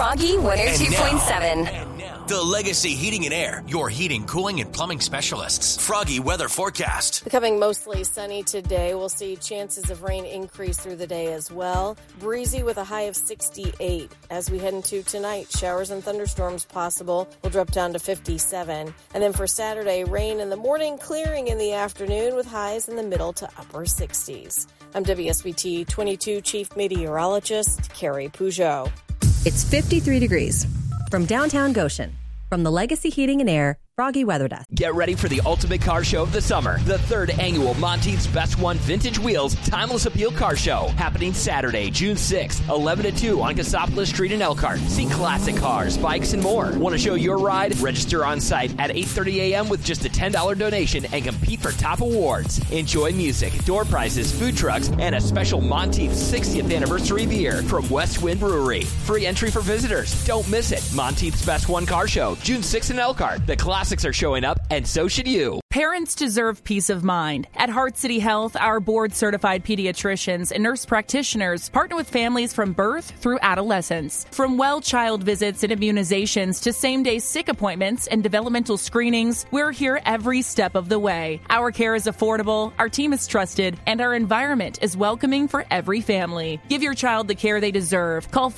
Froggy 102.7. The Legacy Heating and Air, your heating, cooling, and plumbing specialists. Froggy weather forecast. Becoming mostly sunny today. We'll see chances of rain increase through the day as well. Breezy with a high of 68. As we head into tonight, showers and thunderstorms possible. We'll drop down to 57. And then for Saturday, rain in the morning, clearing in the afternoon with highs in the middle to upper 60s. I'm WSBT 22 Chief Meteorologist Carrie Peugeot. It's 53 degrees. From downtown Goshen, from the Legacy Heating and Air Froggy Weather Desk. Get ready for the ultimate car show of the summer. The third annual Monteith's Best One Vintage Wheels Timeless Appeal Car Show. Happening Saturday, June 6th, 11 to 2 on Cassopolis Street in Elkhart. See classic cars, bikes, and more. Want to show your ride? Register on site at 8:30 a.m. with just a $10 donation and compete for top awards. Enjoy music, door prizes, food trucks, and a special Monteith's 60th anniversary beer from West Wind Brewery. Free entry for visitors. Don't miss it. Monteith's Best One Car Show, June 6th in Elkhart. The classics are showing up, and so should you. Parents deserve peace of mind. At Heart City Health, our board-certified pediatricians and nurse practitioners partner with families from birth through adolescence. From well child visits and immunizations to same-day sick appointments and developmental screenings, we're here every step of the way. Our care is affordable, our team is trusted, and our environment is welcoming for every family. Give your child the care they deserve. Call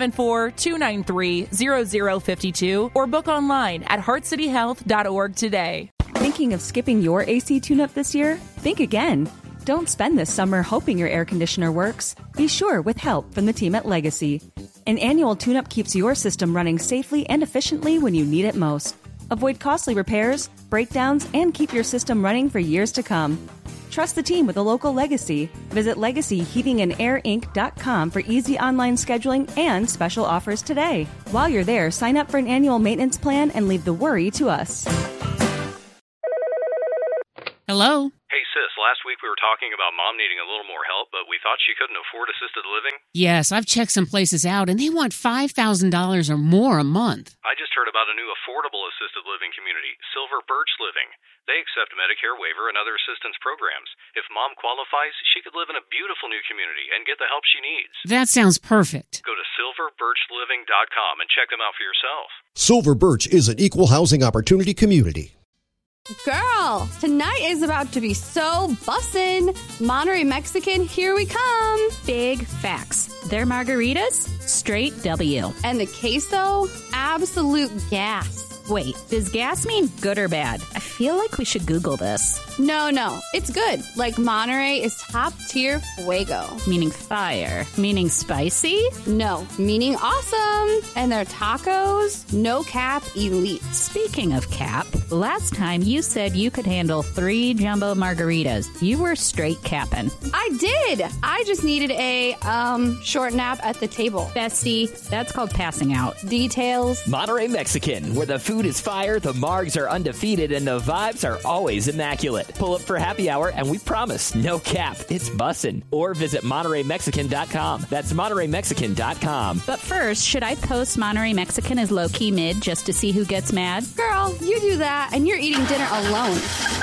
574-293-0052 or book online at heartcityhealth.org today. Thinking of skipping your AC tune-up this year? Think again. Don't spend this summer hoping your air conditioner works. Be sure with help from the team at Legacy. An annual tune-up keeps your system running safely and efficiently when you need it most. Avoid costly repairs, breakdowns, and keep your system running for years to come. Trust the team with a local Legacy. Visit LegacyHeatingandAirInc.com for easy online scheduling and special offers today. While you're there, sign up for an annual maintenance plan and leave the worry to us. Hello? Hey, sis, last week we were talking about Mom needing a little more help, but we thought she couldn't afford assisted living. Yes, I've checked some places out, and they want $5,000 or more a month. I just heard about a new affordable assisted living community, Silver Birch Living. They accept Medicare waiver and other assistance programs. If Mom qualifies, she could live in a beautiful new community and get the help she needs. That sounds perfect. Go to silverbirchliving.com and check them out for yourself. Silver Birch is an equal housing opportunity community. Girl, tonight is about to be so bussin'. Monterey Mexican, here we come. Big facts. Their margaritas, straight W. And the queso, absolute gas. Wait, does gas mean good or bad? I feel like we should Google this. No, it's good. Like Monterey is top tier fuego. Meaning fire. Meaning spicy? No, meaning awesome. And their tacos, no cap elite. Speaking of cap, last time you said you could handle 3 jumbo margaritas. You were straight capping. I did. I just needed a, short nap at the table. Bestie, that's called passing out. Details. Monterey Mexican, where the food is fire, the margs are undefeated, and the vibes are always immaculate. Pull up for happy hour, and we promise, no cap, it's bussin'. Or visit MontereyMexican.com. That's MontereyMexican.com. But first, should I post Monterey Mexican as low-key mid just to see who gets mad? Girl, you do that, and you're eating dinner alone.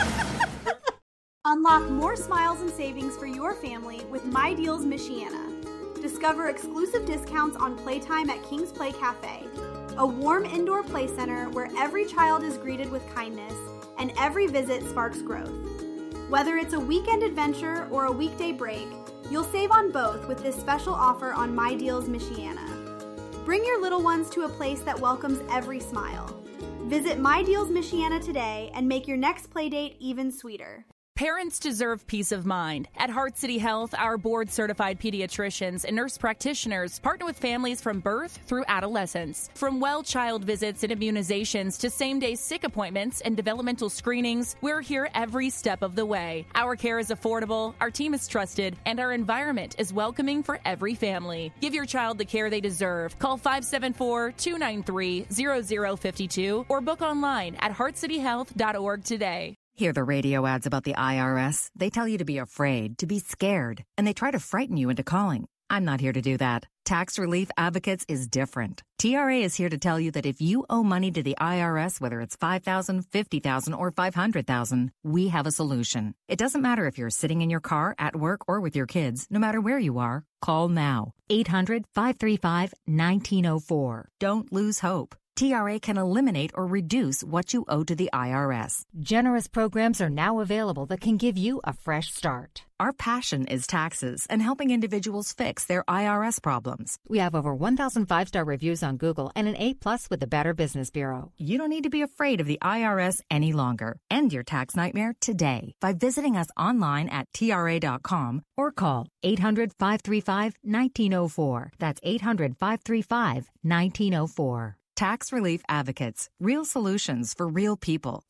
Unlock more smiles and savings for your family with My Deals Michiana. Discover exclusive discounts on playtime at King's Play Cafe, a warm indoor play center where every child is greeted with kindness and every visit sparks growth. Whether it's a weekend adventure or a weekday break, you'll save on both with this special offer on My Deals Michiana. Bring your little ones to a place that welcomes every smile. Visit My Deals Michiana today and make your next playdate even sweeter. Parents deserve peace of mind. At Heart City Health, our board-certified pediatricians and nurse practitioners partner with families from birth through adolescence. From well child visits and immunizations to same-day sick appointments and developmental screenings, we're here every step of the way. Our care is affordable, our team is trusted, and our environment is welcoming for every family. Give your child the care they deserve. Call 574-293-0052 or book online at heartcityhealth.org today. Hear the radio ads about the IRS? They tell you to be afraid, to be scared, and they try to frighten you into calling. I'm not here to do that. Tax Relief Advocates is different. TRA is here to tell you that if you owe money to the IRS, whether it's $5,000, $50,000, or $500,000, we have a solution. It doesn't matter if you're sitting in your car, at work, or with your kids. No matter where you are, call now. 800-535-1904. Don't lose hope. TRA can eliminate or reduce what you owe to the IRS. Generous programs are now available that can give you a fresh start. Our passion is taxes and helping individuals fix their IRS problems. We have over 1,000 5-star reviews on Google and an A+ with the Better Business Bureau. You don't need to be afraid of the IRS any longer. End your tax nightmare today by visiting us online at TRA.com or call 800-535-1904. That's 800-535-1904. Tax Relief Advocates. Real solutions for real people.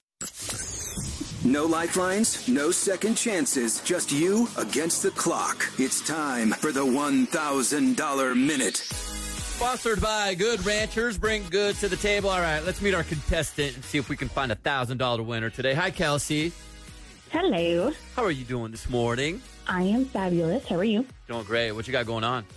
No lifelines, no second chances, just you against the clock. It's time for the $1,000 Minute. Sponsored by Good Ranchers. Bring good to the table. All right, let's meet our contestant and see if we can find a $1,000 winner today. Hi, Kelsey. Hello. How are you doing this morning? I am fabulous. How are you? Doing great. What you got going on?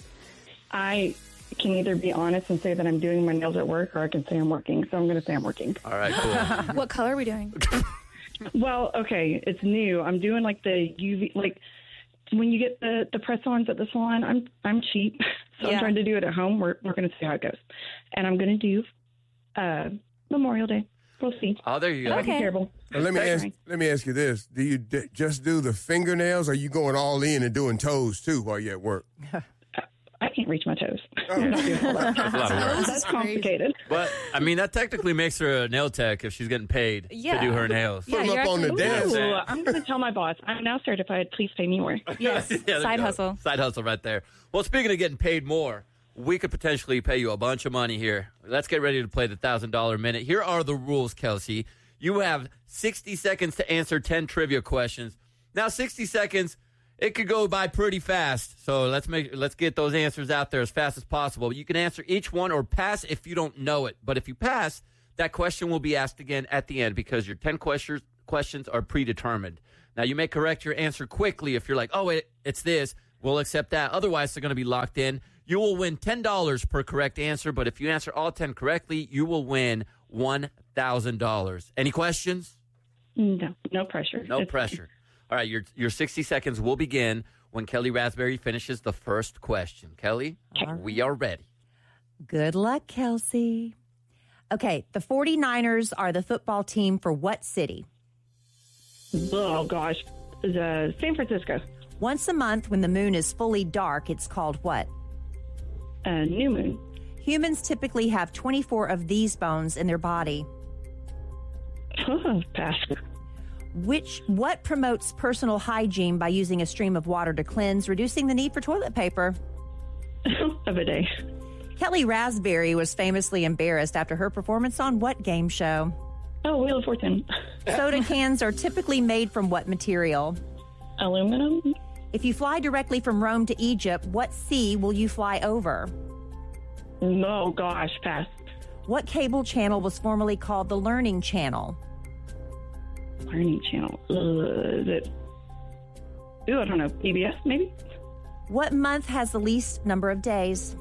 I can either be honest and say that I'm doing my nails at work, or I can say I'm working. So I'm going to say I'm working. All right, cool. What color are we doing? Well, okay, it's new. I'm doing like the UV, like when you get the press-ons at the salon. I'm cheap, so I'm trying to do it at home. We're going to see how it goes, and I'm going to do Memorial Day. We'll see. Oh, there you go. Okay. Be careful. Well, let me ask you this: do you just do the fingernails, or are you going all in and doing toes too while you're at work? I can't reach my toes. That's a lot of work. That's complicated. But, I mean, that technically makes her a nail tech if she's getting paid to do her nails. Yeah, Put them up on the desk. I'm going to tell my boss, I'm now certified. Please pay me more. Yes, side hustle. Side hustle right there. Well, speaking of getting paid more, we could potentially pay you a bunch of money here. Let's get ready to play the $1,000 Minute. Here are the rules, Kelsey. You have 60 seconds to answer 10 trivia questions. Now, 60 seconds... it could go by pretty fast, so let's get those answers out there as fast as possible. You can answer each one or pass if you don't know it. But if you pass, that question will be asked again at the end because your 10 questions are predetermined. Now, you may correct your answer quickly if you're like, oh, it's this. We'll accept that. Otherwise, they're going to be locked in. You will win $10 per correct answer, but if you answer all 10 correctly, you will win $1,000. Any questions? No pressure. No pressure. All right, your 60 seconds will begin when Kelly Raspberry finishes the first question. Kelly, we are ready. Good luck, Kelsey. Okay, the 49ers are the football team for what city? Oh, gosh. San Francisco. Once a month, when the moon is fully dark, it's called what? New moon. Humans typically have 24 of these bones in their body. Pass. What promotes personal hygiene by using a stream of water to cleanse, reducing the need for toilet paper? A bidet. Kelly Raspberry was famously embarrassed after her performance on what game show? Oh, Wheel of Fortune. Soda cans are typically made from what material? Aluminum. If you fly directly from Rome to Egypt, what sea will you fly over? Oh, gosh, pass. What cable channel was formerly called the Learning Channel? Learning Channel. Is it? Ooh, I don't know. PBS, maybe? What month has the least number of days?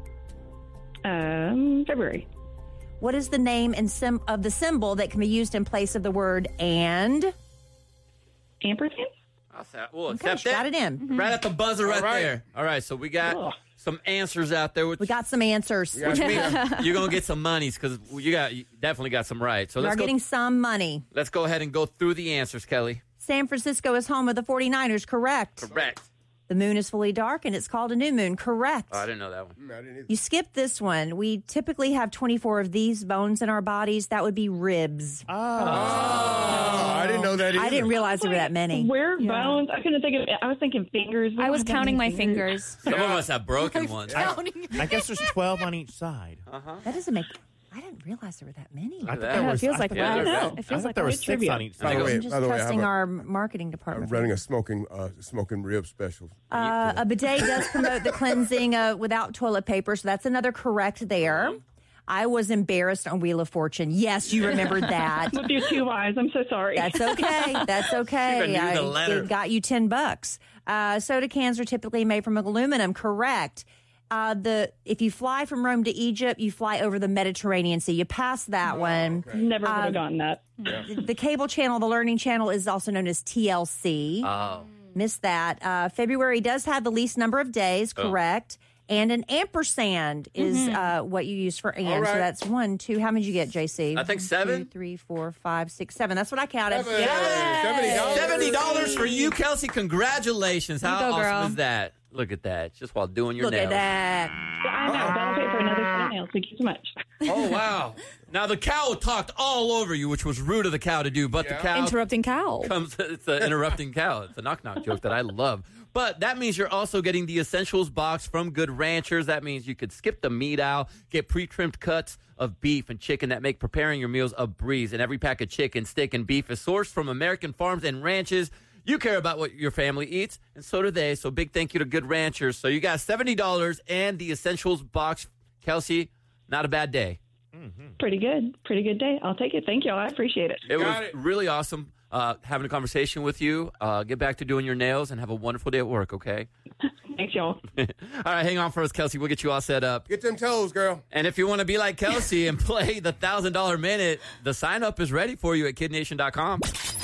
February. What is the name and of the symbol that can be used in place of the word and? Ampersand? We'll Okay, accept that. got it in. Right at the buzzer right there. All right, so we got some answers out there. We got some answers. Which means you're going to get some monies because you definitely got some right. So You're getting some money. Let's go ahead and go through the answers, Kelly. San Francisco is home of the 49ers, correct? Correct. The moon is fully dark and it's called a new moon, correct? Oh, I didn't know that one. I didn't either. You skipped this one. We typically have 24 of these bones in our bodies. That would be ribs. Oh, I didn't know that either. I didn't realize there were that many. Where bones? I couldn't think of it. I was thinking fingers. I was counting my fingers. Some of us have broken ones. I guess there's 12 on each side. That doesn't make... I didn't realize there were that many. I thought there feels like there were 6 on each side. I'm just trusting our marketing department. I'm running a smoking rib special. A bidet does promote the cleansing without toilet paper, so that's another correct there. I was embarrassed on Wheel of Fortune. Yes, you remembered that. With your 2 eyes, I'm so sorry. That's okay. That's okay. Even knew the letter. It got you $10. Soda cans are typically made from aluminum. Correct. If you fly from Rome to Egypt, you fly over the Mediterranean Sea. You pass that one. Okay. Never would have gotten that. Yeah. The cable channel, the Learning Channel, is also known as TLC. Oh. Missed that. February does have the least number of days, correct. And an ampersand is what you use for and. All right. So that's 1, 2. How many did you get, JC? I think 7. 2, 3, 4, 5, 6, 7. That's what I counted. $70 for you, Kelsey. Congratulations. How go, awesome girl. is that? Look at that. Just while doing your Look nails. at that. I know. That'll pay for another set of nails. Thank you so much. Oh, wow. Now, the cow talked all over you, which was rude of the cow to do, but the cow... Interrupting cow. It's an interrupting cow. It's a knock-knock joke that I love. But that means you're also getting the Essentials box from Good Ranchers. That means you could skip the meat aisle, get pre-trimmed cuts of beef and chicken that make preparing your meals a breeze. And every pack of chicken, steak, and beef is sourced from American farms and ranches. You care about what your family eats, and so do they. So big thank you to Good Ranchers. So you got $70 and the Essentials box. Kelsey, not a bad day. Pretty good. Pretty good day. I'll take it. Thank you. I appreciate it. It was really awesome having a conversation with you. Get back to doing your nails and have a wonderful day at work, okay? Thanks, y'all. All right, hang on for us, Kelsey. We'll get you all set up. Get them toes, girl. And if you want to be like Kelsey and play the $1,000 minute, the sign-up is ready for you at KidNation.com.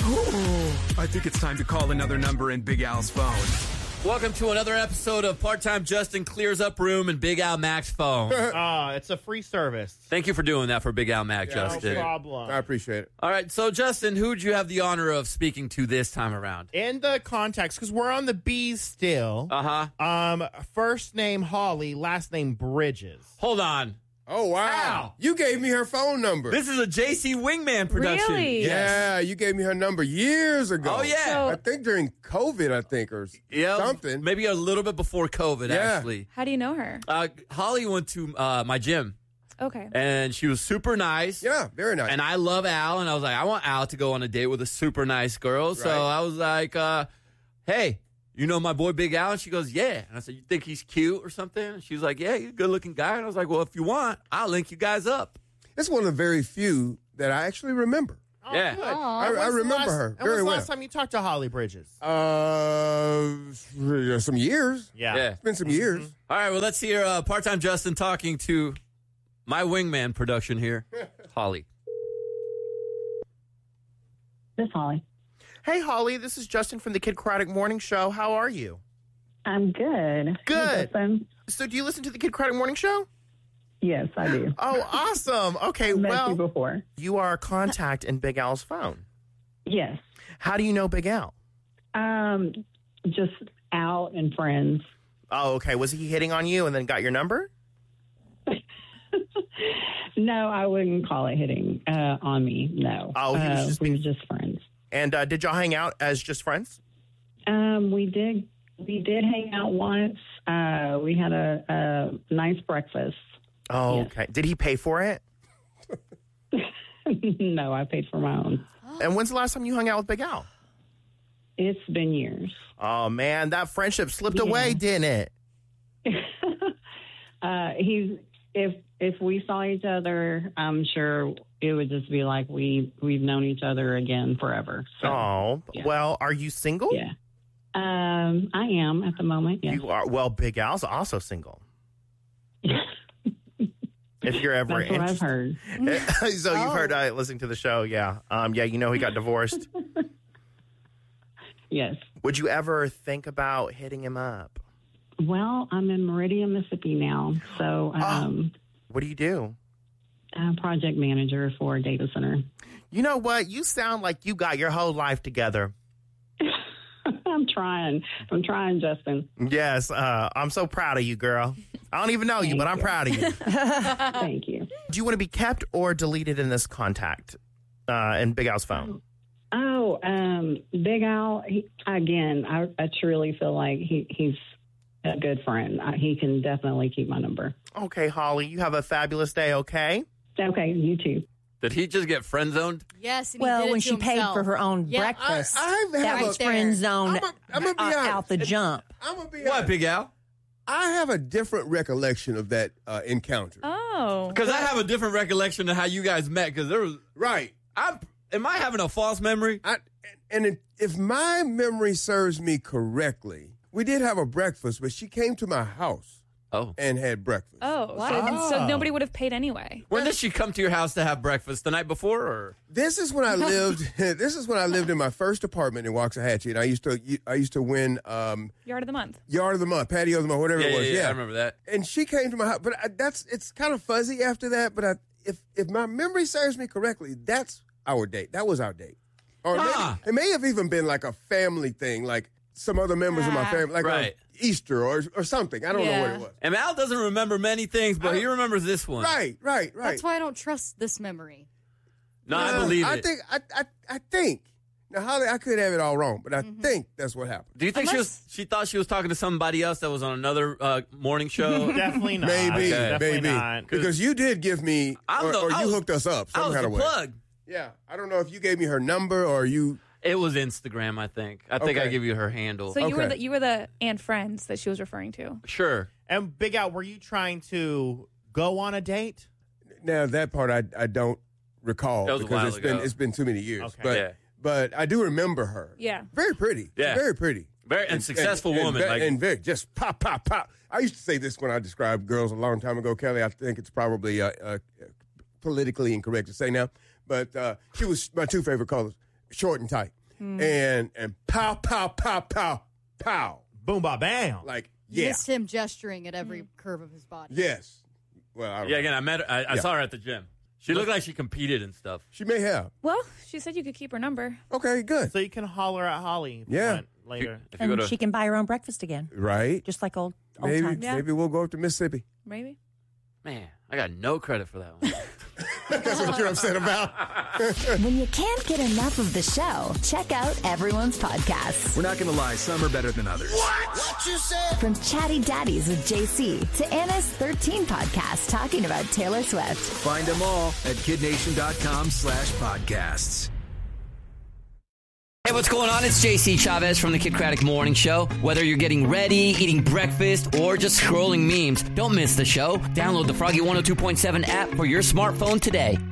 I think it's time to call another number in Big Al's phone. Welcome to another episode of Part-Time Justin Clears Up Room in Big Al Mac's phone. It's a free service. Thank you for doing that for Big Al Mac, Justin. No problem. I appreciate it. All right, so Justin, who would you have the honor of speaking to this time around? In the context, because we're on the B's still. First name Holly, last name Bridges. Hold on. Oh, wow. Ow. You gave me her phone number. This is a JC Wingman production. Really? Yeah, you gave me her number years ago. Oh, yeah. So- I think during COVID, or something. Maybe a little bit before COVID, actually. How do you know her? Holly went to my gym. Okay. And she was super nice. Yeah, very nice. And I love Al, and I was like, I want Al to go on a date with a super nice girl. So Right. I was like, hey, you know my boy Big Al? And she goes, yeah. And I said, you think he's cute or something? And she was like, yeah, he's a good-looking guy. And I was like, well, if you want, I'll link you guys up. It's one of the very few that I actually remember. Oh, Yeah. good. I And when's the remember her and very when's the well. last time you talked to Holly Bridges? Some years. Yeah. It's been some years. All right, well, let's hear Part-Time Justin talking to my wingman production here, Holly. This is Holly. Hey, Holly, this is Justin from the Kid Craddock Morning Show. How are you? I'm good. Good. Hey, So do you listen to the Kid Craddock Morning Show? yes, I do. Oh, awesome. Okay, I've met well, you before. you are a contact in Big Al's phone. Yes. How do you know Big Al? Just out and friends. Oh, okay. Was he hitting on you and then got your number? No, I wouldn't call it hitting on me. No. Oh, he was just we were just friends. And did y'all hang out as just friends? We did hang out once. We had a nice breakfast. Oh, okay. Did he pay for it? No, I paid for my own. And when's the last time you hung out with Big Al? It's been years. Oh, man, that friendship slipped away, didn't it? If we saw each other, I'm sure it would just be like we've known each other again forever. So, Oh, yeah. well, are you single? Yeah. I am at the moment. Yes. You are. Well, Big Al's also single. If you're ever That's what I've interested. heard. So you've heard listening to the show, yeah. Yeah, you know he got divorced. Yes. Would you ever think about hitting him up? Well, I'm in Meridian, Mississippi now. So What do you do? I'm project manager for a data center. You know what? You sound like you got your whole life together. I'm trying, Justin. Yes, I'm so proud of you, girl. I don't even know you, but I'm proud of you. Thank you. Do you want to be kept or deleted in this contact in Big Al's phone? Oh, Big Al, I truly feel like he's a good friend. He can definitely keep my number. Okay, Holly, you have a fabulous day, okay? Okay, you too. Did he just get friend zoned? Yes. And Well, he did when it to she paid himself. for her own breakfast, that was friend zoned out the jump. I'm gonna be What, Big Al? I have a different recollection of that encounter. Oh. Because I have a different recollection of how you guys met. Because there was Right. Am I having a false memory? If my memory serves me correctly, we did have a breakfast, but she came to my house. and had breakfast. So nobody would have paid anyway. When did she come to your house to have breakfast? The night before, or this is when I lived. This is when I lived in my first apartment in Waxahachie, and I used to win Yard of the Month, Patio of the Month, whatever it was. Yeah, I remember that. And she came to my house, but it's kind of fuzzy after that. But if my memory serves me correctly, that's our date. That was our date, or maybe, it may have even been like a family thing, like some other members of my family, like right. Easter or something. I don't know what it was. And Al doesn't remember many things, but he remembers this one. Right. That's why I don't trust this memory. No, I believe it. I think. Now, Holly, I could have it all wrong, but I think that's what happened. Do you think she thought she was talking to somebody else that was on another morning show? Definitely not. Maybe. Not. Because you did give me, or you hooked us up some kind of way. Plug. Yeah. I don't know if you gave me her number or you... It was Instagram, I think. I think I give you her handle. So you were the and friends that she was referring to. Sure. And Big Al, were you trying to go on a date? Now, that part I don't recall that was because a while ago. It's been too many years. Okay. But I do remember her. Yeah. Very pretty. Yeah. Very pretty. And successful woman. And very, just pop, pop, pop. I used to say this when I described girls a long time ago, Kelly. I think it's probably politically incorrect to say now. But she was my two favorite colors, short and tight. And pow, pow, pow, pow, pow. Boom, ba, bam. Like, You missed him gesturing at every curve of his body. Yes. Well, I don't know. Again, I met her. I saw her at the gym. She looked like she competed and stuff. She may have. Well, she said you could keep her number. Okay, good. So you can holler at Holly later. And she can buy her own breakfast again. Right. Just like old maybe, times. Maybe we'll go up to Mississippi. Maybe. Man, I got no credit for that one. That's what you're upset about. When you can't get enough of the show, check out everyone's podcasts. We're not going to lie, some are better than others. What you said? From Chatty Daddies with JC to Anna's 13 podcast talking about Taylor Swift. Find them all at kidnation.com/podcasts. Hey, what's going on? It's JC Chavez from the Kid Craddock Morning Show. Whether you're getting ready, eating breakfast, or just scrolling memes, don't miss the show. Download the Froggy 102.7 app for your smartphone today.